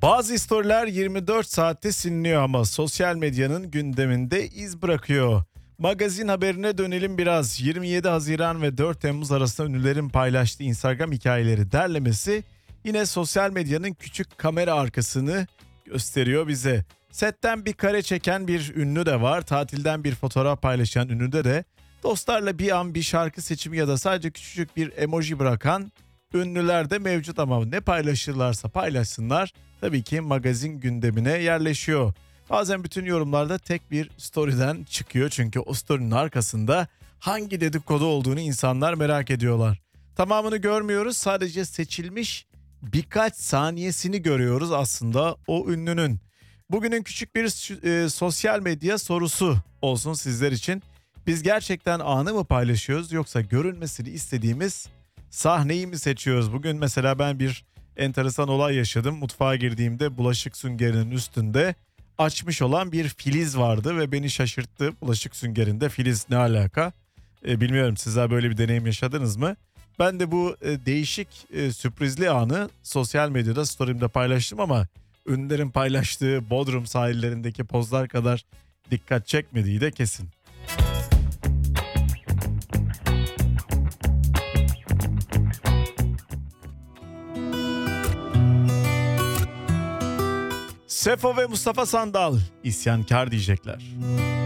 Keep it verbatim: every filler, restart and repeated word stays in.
Bazı storyler yirmi dört saatte siliniyor ama sosyal medyanın gündeminde iz bırakıyor. Magazin haberine dönelim biraz. yirmi yedi Haziran ve dört Temmuz arasında ünlülerin paylaştığı Instagram hikayeleri derlemesi yine sosyal medyanın küçük kamera arkasını gösteriyor bize. Setten bir kare çeken bir ünlü de var. Tatilden bir fotoğraf paylaşan ünlüde de dostlarla bir an bir şarkı seçimi ya da sadece küçücük bir emoji bırakan ünlüler de mevcut ama ne paylaşırlarsa paylaşsınlar tabii ki magazin gündemine yerleşiyor. Bazen bütün yorumlarda tek bir story'den çıkıyor çünkü o story'nin arkasında hangi dedikodu olduğunu insanlar merak ediyorlar. Tamamını görmüyoruz, sadece seçilmiş birkaç saniyesini görüyoruz aslında o ünlünün. Bugünün küçük bir e, sosyal medya sorusu olsun sizler için. Biz gerçekten anı mı paylaşıyoruz yoksa görünmesini istediğimiz sahneyi mi seçiyoruz? Bugün mesela ben bir enteresan olay yaşadım. Mutfağa girdiğimde bulaşık süngerinin üstünde açmış olan bir filiz vardı ve beni şaşırttı. Bulaşık süngerinde filiz ne alaka? E, bilmiyorum, sizler böyle bir deneyim yaşadınız mı? Ben de bu e, değişik e, sürprizli anı sosyal medyada story'imde paylaştım ama ünlülerin paylaştığı Bodrum sahillerindeki pozlar kadar dikkat çekmediği de kesin. Sefo ve Mustafa Sandal isyankar diyecekler.